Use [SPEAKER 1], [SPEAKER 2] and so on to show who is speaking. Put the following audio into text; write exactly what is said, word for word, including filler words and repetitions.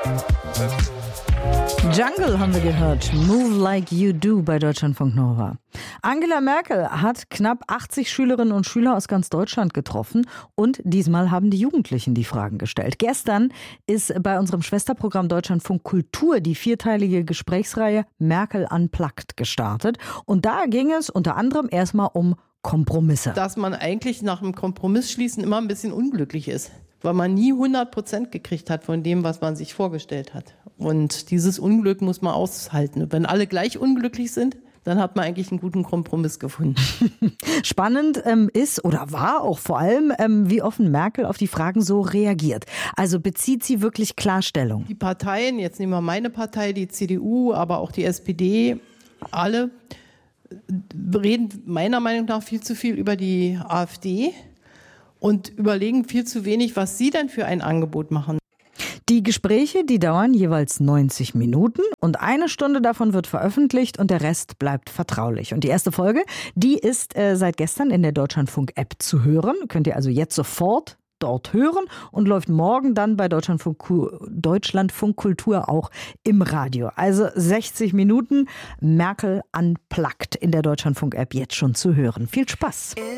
[SPEAKER 1] Jungle haben wir gehört. Move Like You Do bei Deutschlandfunk Nova. Angela Merkel hat knapp achtzig Schülerinnen und Schüler aus ganz Deutschland getroffen und diesmal haben die Jugendlichen die Fragen gestellt. Gestern ist bei unserem Schwesterprogramm Deutschlandfunk Kultur die vierteilige Gesprächsreihe Merkel Unplugged gestartet. Und da ging es unter anderem erstmal um Kompromisse.
[SPEAKER 2] Dass man eigentlich nach dem Kompromissschließen immer ein bisschen unglücklich ist, weil man nie hundert Prozent gekriegt hat von dem, was man sich vorgestellt hat. Und dieses Unglück muss man aushalten. Und wenn alle gleich unglücklich sind, dann hat man eigentlich einen guten Kompromiss gefunden.
[SPEAKER 1] Spannend ähm, ist oder war auch vor allem, ähm, wie offen Merkel auf die Fragen so reagiert. Also bezieht sie wirklich Klarstellung?
[SPEAKER 2] Die Parteien, jetzt nehmen wir meine Partei, die C D U, aber auch die S P D, alle reden meiner Meinung nach viel zu viel über die AfD und überlegen viel zu wenig, was sie denn für ein Angebot machen.
[SPEAKER 1] Die Gespräche, die dauern jeweils neunzig Minuten und eine Stunde davon wird veröffentlicht und der Rest bleibt vertraulich. Und die erste Folge, die ist äh, seit gestern in der Deutschlandfunk-App zu hören. Könnt ihr also jetzt sofort dort hören und läuft morgen dann bei Deutschlandfunk, Deutschlandfunk Kultur auch im Radio. Also sechzig Minuten Merkel Unplugged in der Deutschlandfunk-App jetzt schon zu hören. Viel Spaß!